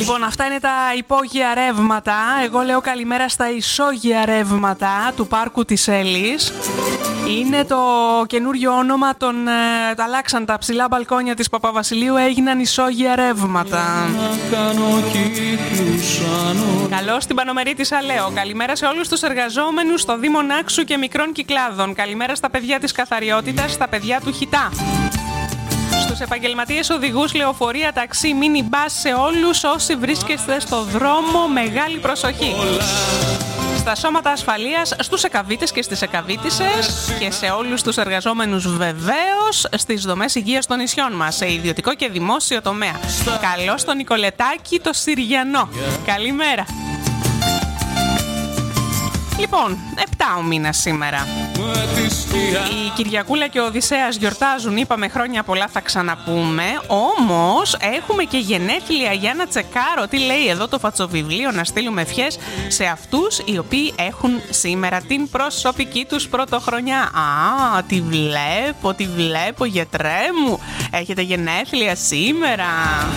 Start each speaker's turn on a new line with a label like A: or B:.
A: Λοιπόν, αυτά είναι τα υπόγεια ρεύματα. Εγώ λέω καλημέρα στα ισόγεια ρεύματα του πάρκου της Έλλης. Είναι το καινούριο όνομα των... τα αλλάξαν τα ψηλά μπαλκόνια της Παπαβασιλείου, έγιναν ισόγεια ρεύματα. Καλώς στην Πανομερίτισσα λέω. Καλημέρα σε όλους τους εργαζόμενους στο Δήμο Νάξου και μικρών κυκλάδων. Καλημέρα στα παιδιά της καθαριότητας, στα παιδιά του Χιτά. Στους επαγγελματίες οδηγούς, λεωφορεία, ταξί, μίνι μπας, σε όλους όσοι βρίσκεστε στο δρόμο, μεγάλη προσοχή. Στα σώματα ασφαλείας, στους εκαβίτες και στις εκαβίτισσες και σε όλους τους εργαζόμενους βεβαίως στις δομές υγείας των νησιών μας, σε ιδιωτικό και δημόσιο τομέα. Καλώς στον Νικολετάκη το Συριανό. Καλημέρα. Λοιπόν, 7 ο μήνας σήμερα. Η Κυριακούλα και ο Οδυσσέας γιορτάζουν, είπαμε χρόνια πολλά, θα ξαναπούμε. Όμως έχουμε και γενέθλια, για να τσεκάρω τι λέει εδώ το φατσοβιβλίο, να στείλουμε ευχές σε αυτούς οι οποίοι έχουν σήμερα την προσωπική τους πρωτοχρονιά. Α, τη βλέπω γιατρέ μου, έχετε γενέθλια σήμερα.